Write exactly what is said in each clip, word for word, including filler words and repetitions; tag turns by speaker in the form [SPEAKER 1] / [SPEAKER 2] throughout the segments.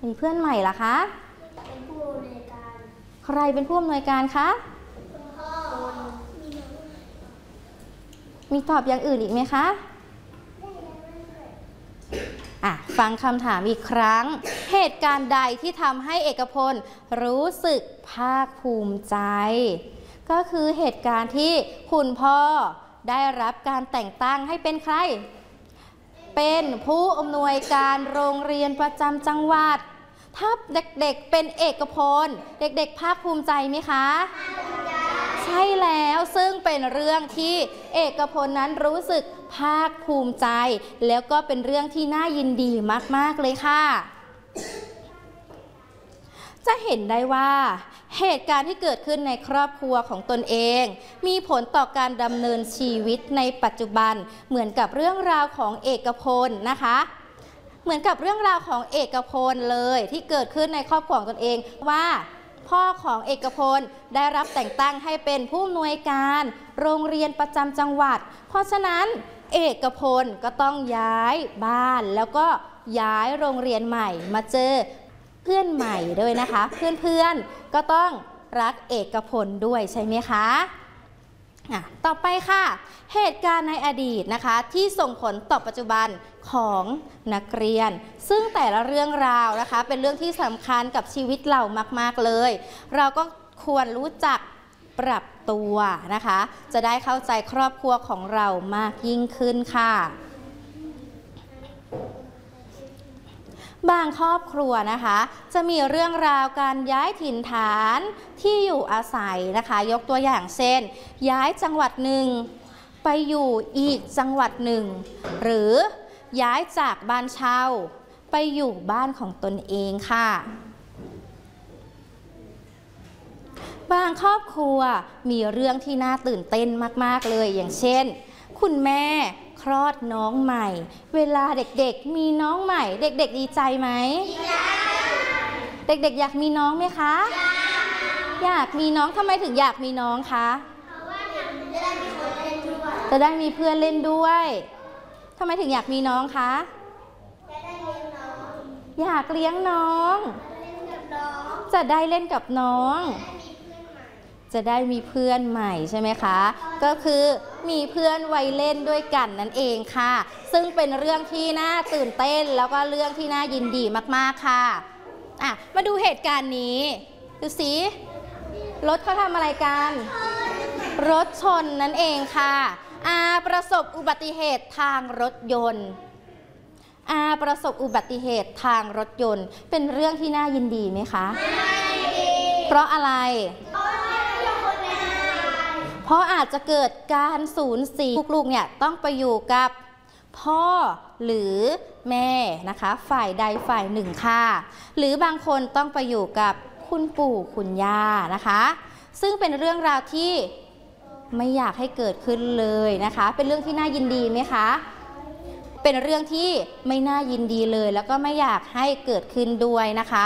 [SPEAKER 1] มีเพื่อนใหม่เหรอคะเป็นผู้อำนวยการใครเป็นผู้อำนวยการคะคุณพ่อมีตอบอย่างอื่นอีกไหมคะอ่ะฟังคำถามอีกครั้งเหตุการณ์ใดที่ทำให้เอกพลรู้สึกภาคภูมิใจก็คือเหตุการณ์ที่คุณพ่อได้รับการแต่งตั้งให้เป็นใครเป็นผู้อำนวยการโรงเรียนประจำจังหวัดถ้าเด็กๆเป็นเอกพลเด็กๆภาคภูมิใจไหมคะใช่แล้วซึ่งเป็นเรื่องที่เอกพลนั้นรู้สึกภาคภูมิใจแล้วก็เป็นเรื่องที่น่ายินดีมากๆเลยค่ะจะเห็นได้ว่าเหตุการณ์ที่เกิดขึ้นในครอบครัวของตนเองมีผลต่อการดำเนินชีวิตในปัจจุบันเหมือนกับเรื่องราวของเอกพลนะคะเหมือนกับเรื่องราวของเอกพลเลยที่เกิดขึ้นในครอบครัวของตนเองว่าพ่อของเอกพลได้รับแต่งตั้งให้เป็นผู้อำนวยการโรงเรียนประจำจังหวัดเพราะฉะนั้นเอกพลก็ต้องย้ายบ้านแล้วก็ย้ายโรงเรียนใหม่มาเจอเพื่อนใหม่ด้วยนะคะเพื่อนๆก็ต้องรักเอกพลด้วยใช่ไหมคะอ่ะต่อไปค่ะเหตุการณ์ในอดีตนะคะที่ส่งผลต่อปัจจุบันของนักเรียนซึ่งแต่ละเรื่องราวนะคะเป็นเรื่องที่สำคัญกับชีวิตเรามากๆเลยเราก็ควรรู้จักปรับตัวนะคะจะได้เข้าใจครอบครัวของเรามากยิ่งขึ้นค่ะบางครอบครัวนะคะจะมีเรื่องราวการย้ายถิ่นฐานที่อยู่อาศัยนะคะยกตัวอย่างเช่นย้ายจังหวัดหนึ่งไปอยู่อีกจังหวัดหนึ่งหรือย้ายจากบ้านเช่าไปอยู่บ้านของตนเองค่ะบางครอบครัวมีเรื่องที่น่าตื่นเต้นมากๆเลยอย่างเช่นคุณแม่คลอดน้องใหม่เวลาเด็กๆมีน้องใหม่เด็กๆดีใจไหมเด็กๆอยากมีน้องไหมคะอยากมีน้องทำไมถึงอยากมีน้องคะจะได้มีเพื่อนเล่นด้วยทำไมถึงอยากมีน้องคะอยากเลี้ยงน้องจะได้เล่นกับน้องจะได้มีเพื่อนใหม่ใช่ไหมคะก็คือมีเพื่อนวัยเล่นด้วยกันนั่นเองค่ะซึ่งเป็นเรื่องที่น่าตื่นเต้นแล้วก็เรื่องที่น่ายินดีมากๆค่ะอ่ะมาดูเหตุการณ์นี้ดูสิรถเขาทำอะไรกันรถชนนั่นเองค่ะอาประสบอุบัติเหตุทางรถยนต์อาประสบอุบัติเหตุทางรถยนต์เป็นเรื่องที่น่ายินดีไหมคะเพราะอะไรเพราะอาจจะเกิดการสูญเสียลูกๆเนี่ยต้องไปอยู่กับพ่อหรือแม่นะคะฝ่ายใดฝ่ายหนึ่งค่ะหรือบางคนต้องไปอยู่กับคุณปู่คุณย่านะคะซึ่งเป็นเรื่องราวที่ไม่อยากให้เกิดขึ้นเลยนะคะเป็นเรื่องที่น่ายินดีไหมคะเป็นเรื่องที่ไม่น่ายินดีเลยแล้วก็ไม่อยากให้เกิดขึ้นด้วยนะคะ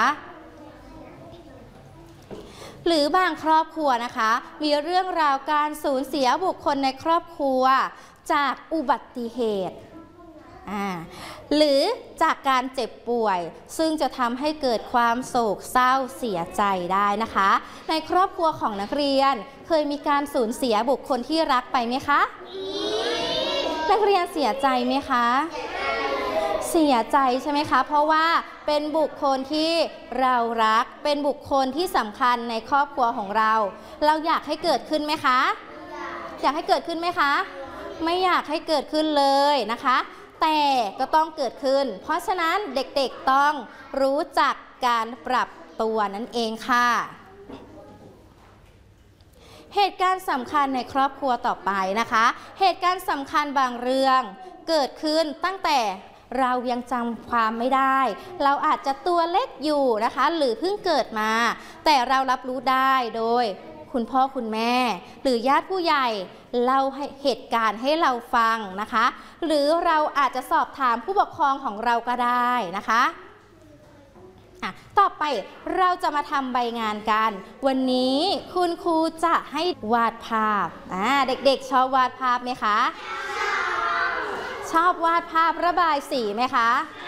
[SPEAKER 1] หรือบางครอบครัวนะคะมีเรื่องราวการสูญเสียบุคคลในครอบครัวจากอุบัติเหตุอ่าหรือจากการเจ็บป่วยซึ่งจะทำให้เกิดความโศกเศร้าเสียใจได้นะคะในครอบครัวของนักเรียนเคยมีการสูญเสียบุคคลที่รักไปไหมคะนักเรียนเสียใจไหมคะเสียใจใช่ไหมคะเพราะว่าเป็นบุคคลที่เรารักเป็นบุคคลที่สำคัญในครอบครัวของเราเราอยากให้เกิดขึ้นไหมคะอยากให้เกิดขึ้นไหมคะไม่อยากให้เกิดขึ้นเลยนะคะแต่ก็ต้องเกิดขึ้นเพราะฉะนั้นเด็กๆต้องรู้จักการปรับตัวนั่นเองค่ะเหตุการณ์สำคัญในครอบครัวต่อไปนะคะเหตุการณ์สำคัญบางเรื่องเกิดขึ้นตั้งแต่เรายังจำความไม่ได้เราอาจจะตัวเล็กอยู่นะคะหรือเพิ่งเกิดมาแต่เรารับรู้ได้โดยคุณพ่อคุณแม่หรือญาติผู้ใหญ่เล่าเหตุการณ์ให้เราฟังนะคะหรือเราอาจจะสอบถามผู้ปกครองของเราก็ได้นะคะอ่ะต่อไปเราจะมาทำใบงานกันวันนี้คุณครูจะให้วาดภาพอ่าเด็กๆชอบวาดภาพไหมคะชอบวาดภาพระบายสีไหมคะ